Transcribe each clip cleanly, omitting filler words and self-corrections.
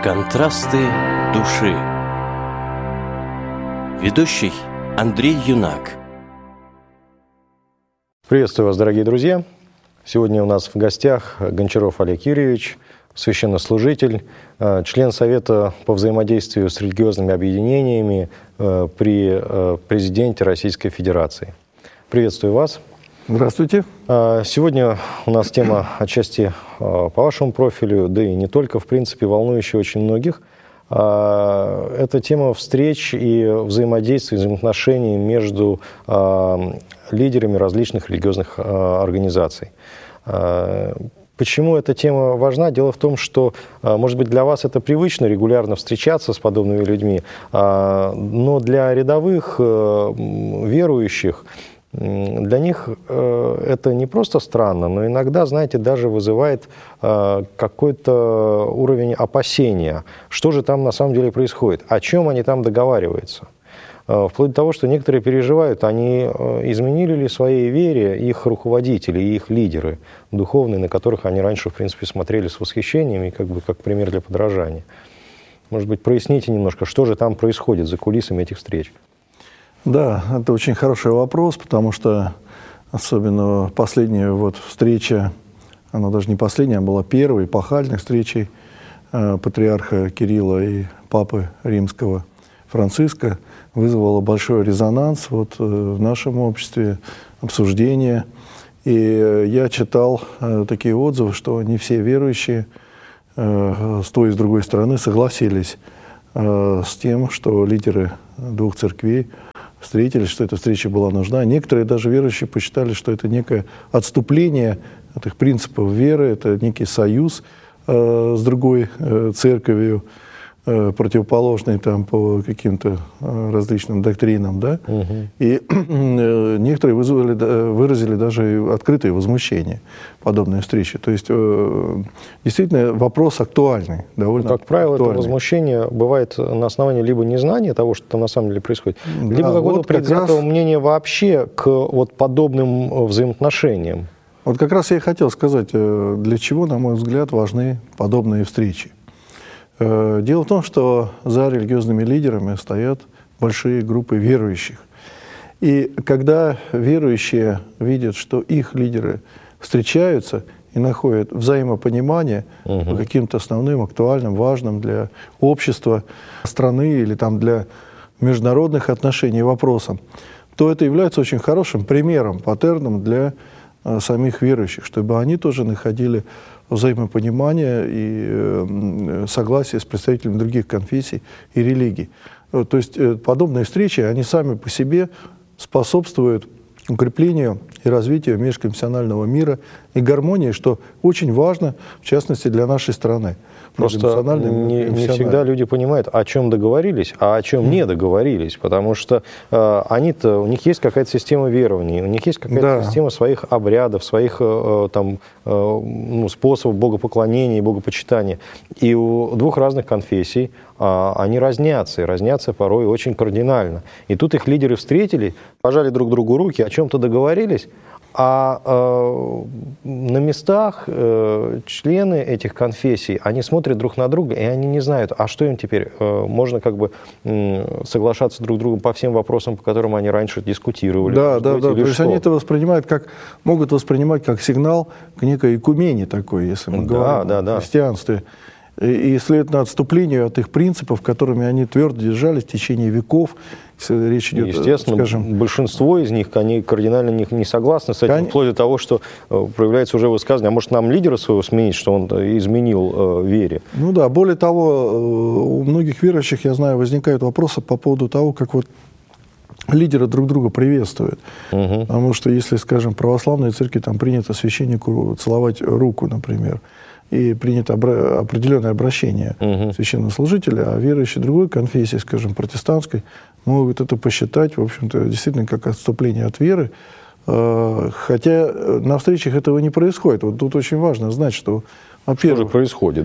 Контрасты души. Ведущий Андрей Юнак. Приветствую вас, дорогие друзья. Сегодня у нас в гостях Гончаров Олег Юрьевич, священнослужитель, член Совета по взаимодействию с религиозными объединениями при президенте Российской Федерации. Приветствую вас. Здравствуйте. Сегодня у нас тема отчасти по вашему профилю, да и не только, в принципе, волнующая очень многих. Это тема встреч и взаимодействия, взаимоотношений между лидерами различных религиозных организаций. Почему эта тема важна? Дело в том, что, может быть, для вас это привычно регулярно встречаться с подобными людьми, но для рядовых верующих, для них это не просто странно, но иногда, знаете, даже вызывает какой-то уровень опасения. Что же там на самом деле происходит? О чем они там договариваются? Вплоть до того, что некоторые переживают, они изменили ли своей вере их руководители, их лидеры духовные, на которых они раньше, в принципе, смотрели с восхищением и как пример для подражания. Может быть, проясните немножко, что же там происходит за кулисами этих встреч? Да, это очень хороший вопрос, потому что особенно последняя встреча, она даже не последняя, а была первой эпохальной встречей патриарха Кирилла и папы римского Франциска, вызвала большой резонанс в нашем обществе, обсуждение. И я читал такие отзывы, что не все верующие с той и с другой стороны согласились с тем, что лидеры двух церквей встретились, что эта встреча была нужна. Некоторые даже верующие посчитали, что это некое отступление от их принципов веры, это некий союз с другой церковью, противоположный там по каким-то различным доктринам, да. И некоторые выразили даже открытое возмущение подобной встречи. То есть действительно вопрос актуальный, довольно как правило, актуальный. Это возмущение бывает на основании либо незнания того, что там на самом деле происходит, либо какого-то предвзятого мнения вообще к подобным взаимоотношениям. Вот как раз я и хотел сказать, для чего, на мой взгляд, важны подобные встречи. Дело в том, что за религиозными лидерами стоят большие группы верующих. И когда верующие видят, что их лидеры встречаются и находят взаимопонимание по каким-то основным, актуальным, важным для общества, страны или там для международных отношений вопросам, то это является очень хорошим примером, паттерном для самих верующих, чтобы они тоже находили взаимопонимание и согласие с представителями других конфессий и религий. То есть подобные встречи, они сами по себе способствуют укреплению и развитию межконфессионального мира и гармонии, что очень важно, в частности, для нашей страны. Просто не всегда люди понимают, о чем договорились, а о чем не договорились, потому что у них есть какая-то система верований, у них есть какая-то система своих обрядов, своих способов богопоклонения и богопочитания. И у двух разных конфессий они разнятся, и разнятся порой очень кардинально. И тут их лидеры встретили, пожали друг другу руки, о чем-то договорились, а на местах члены этих конфессий, они смотрят друг на друга, и они не знают, а что им теперь? Можно соглашаться друг с другом по всем вопросам, по которым они раньше дискутировали. Да. То есть они это могут воспринимать как сигнал к некой экумене такой, если мы говорим о христианстве. И следовательно, отступлению от их принципов, которыми они твердо держались в течение веков. Речь идет, естественно, большинство из них, они кардинально не согласны с этим, вплоть до того, что проявляется уже высказывание, а может нам лидера своего сменить, что он изменил вере. Ну да, более того, у многих верующих, я знаю, возникают вопросы по поводу того, как лидеры друг друга приветствуют. Потому что если, скажем, в православной церкви там принято священнику целовать руку, например, и принято определенное обращение священнослужителя, а верующие другой конфессии, скажем, протестантской, могут это посчитать, в общем-то, действительно как отступление от веры. Хотя на встречах этого не происходит. Вот тут очень важно знать, что, во-первых... Что же происходит?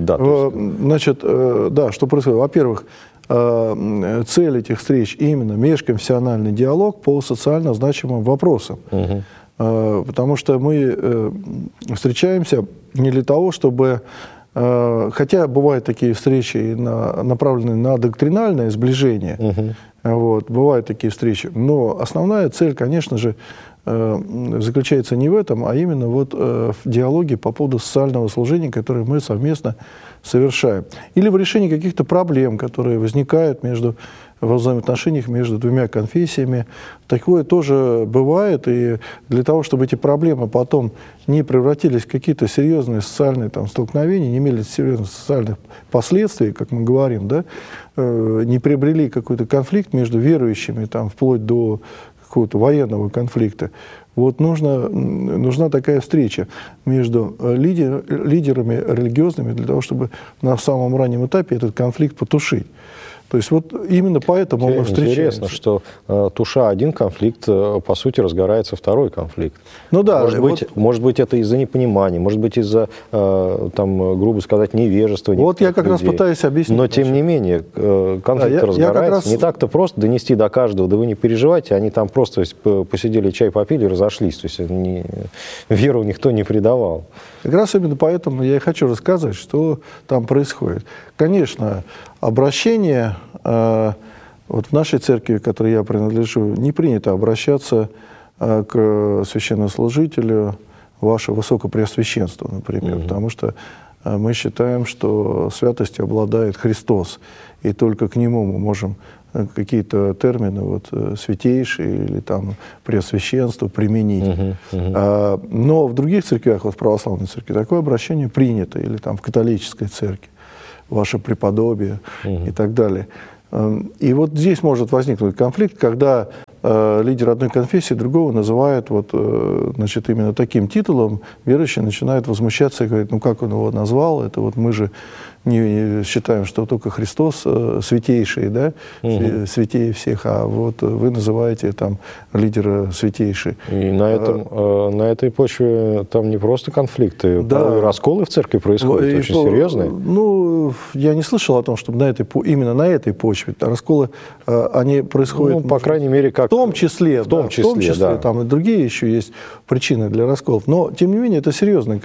Что происходит? Во-первых, цель этих встреч именно межконфессиональный диалог по социально значимым вопросам. Потому что мы встречаемся не для того, чтобы хотя бывают такие встречи, направленные на доктринальное сближение, вот, бывают такие встречи, но основная цель, конечно же, заключается не в этом, а именно вот в диалоге по поводу социального служения, которое мы совместно совершаем. Или в решении каких-то проблем, которые возникают во взаимоотношениях между двумя конфессиями. Такое тоже бывает, и для того, чтобы эти проблемы потом не превратились в какие-то серьезные социальные столкновения, не имели серьезных социальных последствий, как мы говорим, да, не приобрели какой-то конфликт между верующими, вплоть до какого-то военного конфликта. Вот нужна такая встреча между лидерами религиозными для того, чтобы на самом раннем этапе этот конфликт потушить. То есть вот именно поэтому мы встречаемся. Интересно, что туша один конфликт, по сути, разгорается второй конфликт. Ну да. Может быть, это из-за непонимания, может быть, из-за, грубо сказать, невежества. Вот я как раз пытаюсь объяснить. Но, тем не менее, конфликт разгорается. Не так-то просто донести до каждого, да вы не переживайте, они там просто посидели, чай попили, разошлись. То есть веру никто не предавал. Как раз именно поэтому я и хочу рассказать, что там происходит. Конечно, обращение, вот в нашей церкви, к которой я принадлежу, не принято обращаться к священнослужителю, ваше Высокопреосвященство, например, потому что мы считаем, что святостью обладает Христос, и только к Нему мы можем какие-то термины, святейший или преосвященство применить. Но в других церквях, в православной церкви, такое обращение принято, или в католической церкви, ваше преподобие и так далее. И вот здесь может возникнуть конфликт, когда лидер одной конфессии другого называет именно таким титулом, верующий начинает возмущаться и говорит, как он его назвал, это мы же не считаем, что только Христос святейший, да, святее всех, а вы называете лидера святейший. И на этой почве там не просто конфликты, да. Расколы в церкви происходят очень серьезные. Я не слышал о том, чтобы именно на этой почве расколы, они происходят. По крайней мере, как... В том числе, да. Там и другие еще есть причины для расколов. Но, тем не менее, это серьезные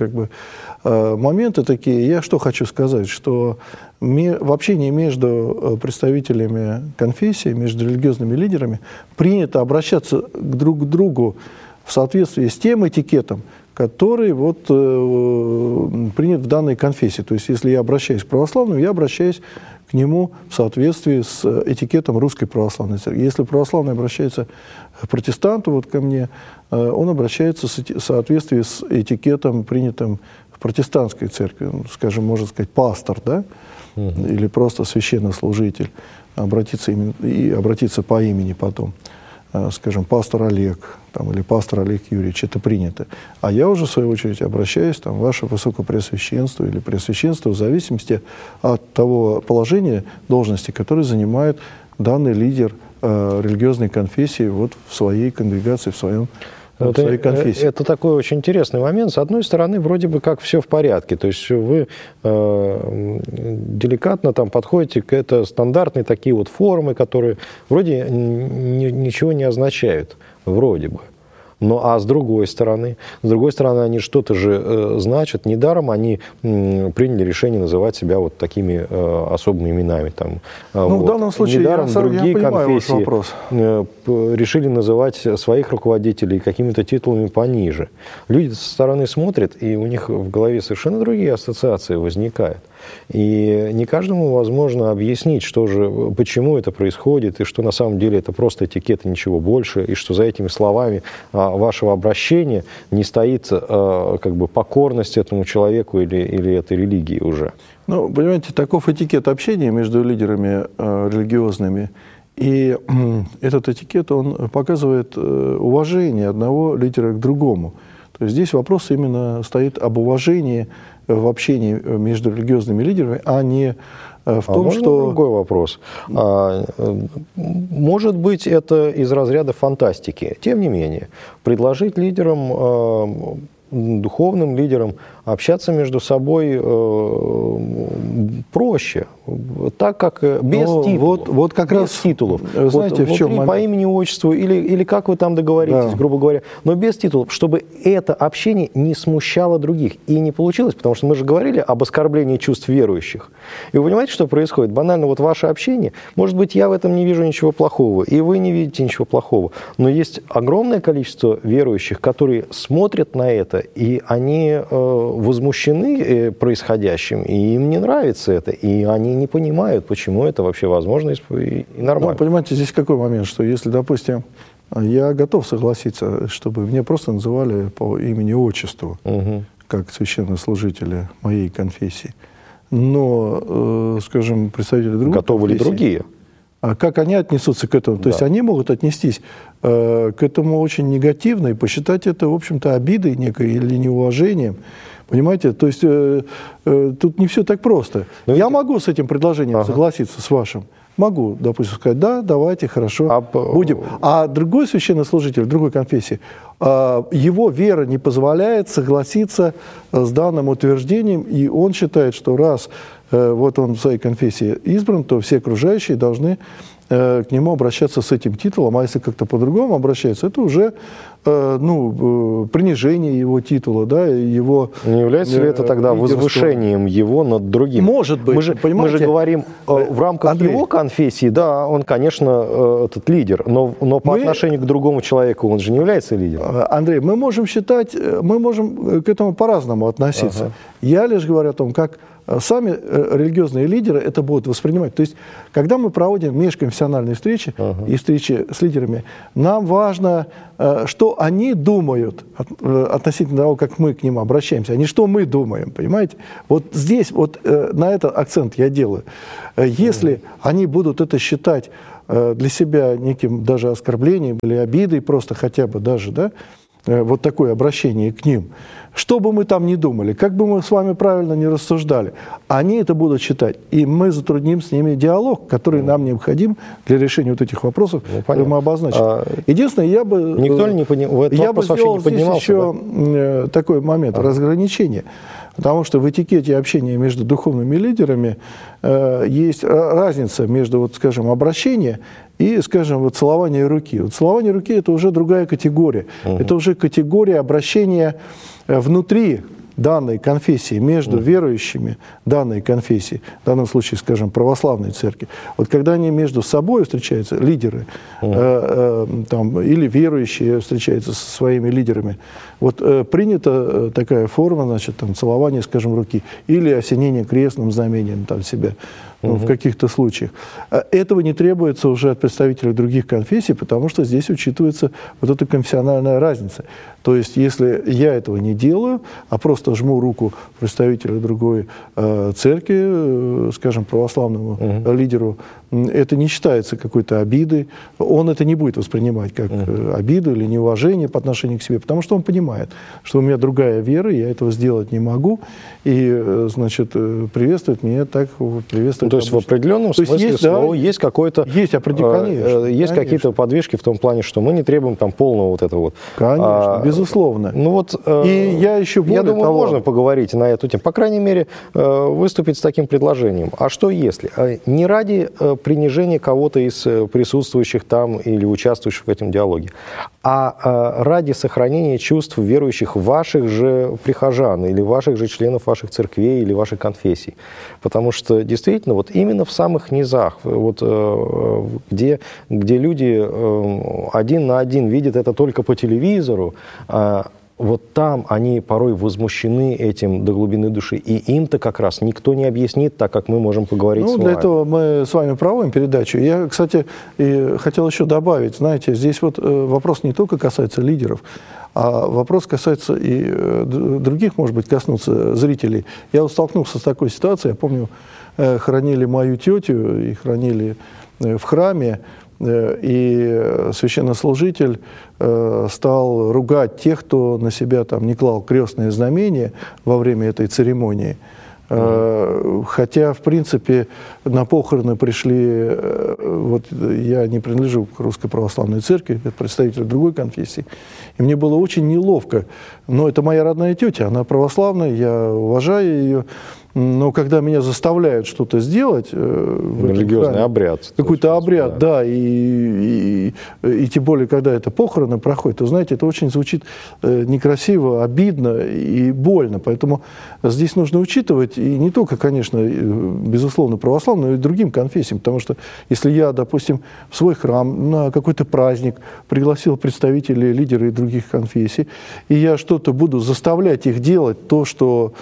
моменты такие. Я что хочу сказать, что в общении между представителями конфессии, между религиозными лидерами принято обращаться друг к другу в соответствии с тем этикетом, который принят в данной конфессии. То есть, если я обращаюсь к православному, я обращаюсь к нему в соответствии с этикетом Русской Православной Церкви. Если православный обращается к протестанту, ко мне, он обращается в соответствии с этикетом, принятым в протестантской церкви. Скажем, можно сказать, пастор, да? Или просто священнослужитель. Обратиться по имени потом. Скажем, пастор Олег или пастор Олег Юрьевич, это принято. А я уже, в свою очередь, обращаюсь, ваше Высокопреосвященство или Преосвященство, в зависимости от того положения, должности, которое занимает данный лидер религиозной конфессии в своей конгрегации, в своей конфессии. Это такой очень интересный момент. С одной стороны, вроде бы как все в порядке. То есть вы деликатно подходите к это стандартные такие формы, которые вроде ничего не означают. Вроде бы. А с другой стороны, они что-то же значат. Недаром они приняли решение называть себя такими особыми именами. В данном случае недаром я другие понимаю конфессии ваш вопрос. Решили называть своих руководителей какими-то титулами пониже. Люди со стороны смотрят, и у них в голове совершенно другие ассоциации возникают. И не каждому возможно объяснить, почему это происходит, и что на самом деле это просто этикет и ничего больше, и что за этими словами вашего обращения не стоит покорность этому человеку или этой религии уже. Понимаете, таков этикет общения между лидерами религиозными. И этот этикет, он показывает уважение одного лидера к другому. То есть здесь вопрос именно стоит об уважении в общении между религиозными лидерами, а не в том, что... Другой вопрос. Может быть, это из разряда фантастики. Тем не менее, предложить лидерам, духовным лидерам общаться между собой проще. так как без титулов. Вот как без раз титулов. Знаете, в чем момент? По имени, отчеству или как вы там договоритесь, грубо говоря, но без титулов, чтобы это общение не смущало других. И не получилось, потому что мы же говорили об оскорблении чувств верующих. И вы понимаете, что происходит? Банально вот ваше общение, может быть, я в этом не вижу ничего плохого, и вы не видите ничего плохого, но есть огромное количество верующих, которые смотрят на это, и они возмущены происходящим, и им не нравится это, и они не понимают, почему это вообще возможно и нормально. Ну, понимаете, здесь какой момент, что если, допустим, я готов согласиться, чтобы меня просто называли по имени-отчеству, как священнослужители моей конфессии, но, скажем, представители другой готовы ли другие? А как они отнесутся к этому? То есть они могут отнестись к этому очень негативно и посчитать это, в общем-то, обидой некой или неуважением. Понимаете? То есть тут не все так просто. Я могу с этим предложением согласиться, с вашим. Могу, допустим, сказать, да, давайте, хорошо, будем. А другой священнослужитель, другой конфессии, его вера не позволяет согласиться с данным утверждением, и он считает, что раз вот он в своей конфессии избран, то все окружающие должны к нему обращаться с этим титулом, а если как-то по-другому обращаются, это уже принижение его титула, да, его... Не является ли это тогда возвышением его над другим? Может быть. Мы же говорим в рамках его конфессии, да, он, конечно, этот лидер, но по отношению к другому человеку он же не является лидером. Андрей, мы можем считать, мы можем к этому по-разному относиться. Я лишь говорю о том, как сами религиозные лидеры это будут воспринимать. То есть, когда мы проводим межконфессиональные встречи и встречи с лидерами, нам важно, что они думают относительно того, как мы к ним обращаемся, а не что мы думаем, понимаете? Вот здесь, вот на этот акцент я делаю. Если они будут это считать для себя неким даже оскорблением или обидой, просто хотя бы даже, да, вот такое обращение к ним, что бы мы там ни думали, как бы мы с вами правильно не рассуждали, они это будут считать, и мы затрудним с ними диалог, который нам необходим для решения вот этих вопросов, которые мы обозначили. Единственное, я бы... Никто не понимал, я бы сделал здесь еще такой момент разграничения, потому что в этикете общения между духовными лидерами есть разница между, вот, скажем, обращением и, скажем, вот целование руки. Вот целование руки – это уже другая категория. Это уже категория обращения внутри данной конфессии, между верующими данной конфессии, в данном случае, скажем, православной церкви. Вот когда они между собой встречаются, лидеры, там, или верующие встречаются со своими лидерами, вот принята такая форма, значит, там, целование, скажем, руки, или осенение крестным знамением там, себя. В каких-то случаях. Этого не требуется уже от представителей других конфессий, потому что здесь учитывается вот эта конфессиональная разница. То есть, если я этого не делаю, а просто жму руку представителю другой церкви, скажем, православному лидеру, это не считается какой-то обидой. Он это не будет воспринимать как обиду или неуважение по отношению к себе, потому что он понимает, что у меня другая вера, я этого сделать не могу, и, значит, приветствует меня так, приветствует. То есть, в определенном смысле слова есть какой-то... Есть определенные. Есть какие-то подвижки в том плане, что мы не требуем там полного вот этого вот. Конечно, безусловно. Ну вот, и я еще более думаю, того, можно поговорить на эту тему. По крайней мере, выступить с таким предложением. А что если? Не ради принижения кого-то из присутствующих там или участвующих в этом диалоге, а ради сохранения чувств верующих ваших же прихожан или ваших же членов ваших церквей или ваших конфессий. Потому что действительно вот именно в самых низах, вот, где люди один на один видят это только по телевизору, вот там они порой возмущены этим до глубины души. И им-то как раз никто не объяснит, так как мы можем поговорить с вами. Для этого мы с вами проводим передачу. Я, кстати, хотел еще добавить, знаете, здесь вот вопрос не только касается лидеров, а вопрос касается и других, может быть, коснуться зрителей. Я вот столкнулся с такой ситуацией, я помню, хоронили мою тетю и хоронили в храме, и священнослужитель стал ругать тех, кто на себя там не клал крестное знамение во время этой церемонии. Хотя, в принципе, на похороны пришли, вот я не принадлежу к Русской Православной Церкви, это представитель другой конфессии, и мне было очень неловко, но это моя родная тетя, она православная, я уважаю ее, Но когда меня заставляют что-то сделать, религиозный обряд. Какой-то обряд, да, и тем более, когда это похороны проходят, то, знаете, это очень звучит некрасиво, обидно и больно. Поэтому здесь нужно учитывать, и не только, конечно, безусловно, православным, но и другим конфессиям. Потому что если я, допустим, в свой храм на какой-то праздник пригласил представителей, лидеров других конфессий, и я что-то буду заставлять их делать, то, что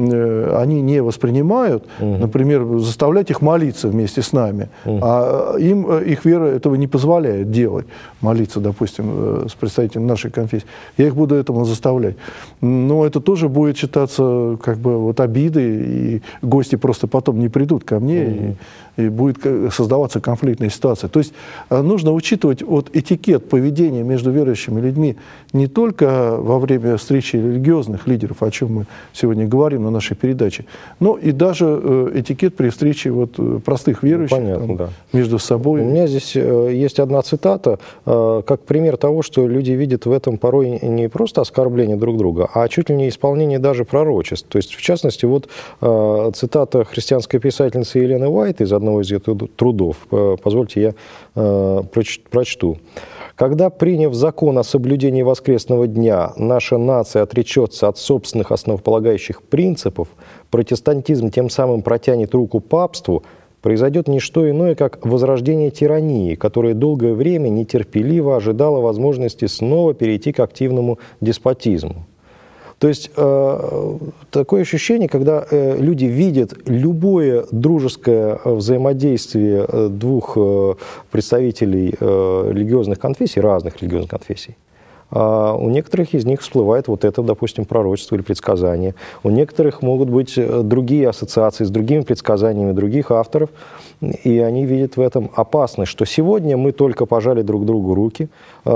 они не воспринимают, например, заставлять их молиться вместе с нами, а им их вера этого не позволяет делать, молиться, допустим, с представителями нашей конфессии. Я их буду этому заставлять. Но это тоже будет считаться как бы вот обидой, и гости просто потом не придут ко мне, и будет создаваться конфликтная ситуация. То есть нужно учитывать вот этикет поведения между верующими людьми не только во время встречи религиозных лидеров, о чем мы сегодня говорим на нашей передаче, но и даже этикет при встрече вот простых верующих между собой. У меня здесь есть одна цитата, как пример того, что люди видят в этом порой не просто оскорбление друг друга, а чуть ли не исполнение даже пророчеств. То есть, в частности, вот цитата христианской писательницы Елены Уайт из одного из ее трудов. Позвольте, я прочту. «Когда, приняв закон о соблюдении воскресного дня, наша нация отречется от собственных основополагающих принципов, протестантизм тем самым протянет руку папству, произойдет не что иное, как возрождение тирании, которая долгое время нетерпеливо ожидала возможности снова перейти к активному деспотизму». То есть такое ощущение, когда люди видят любое дружеское взаимодействие двух представителей религиозных конфессий, разных религиозных конфессий, у некоторых из них всплывает вот это, допустим, пророчество или предсказание. У некоторых могут быть другие ассоциации с другими предсказаниями других авторов, и они видят в этом опасность, что сегодня мы только пожали друг другу руки,